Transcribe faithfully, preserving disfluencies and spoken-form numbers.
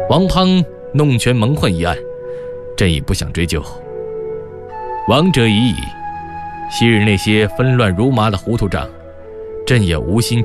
王汤弄权蒙混一案，朕已不想追究。亡者已矣，昔日那些纷乱如麻的糊涂账，朕也无心